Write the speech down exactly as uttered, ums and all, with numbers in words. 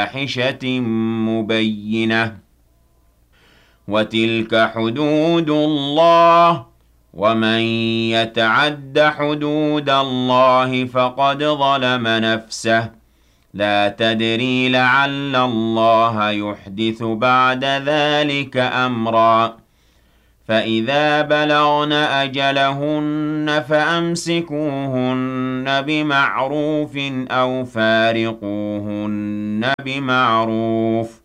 فاحشة مبينة وتلك حدود الله ومن يتعد حدود الله فقد ظلم نفسه لا تدري لعل الله يحدث بعد ذلك أمرا فإذا بلغن أجلهن فأمسكوهن بمعروف أو فارقوهن بمعروف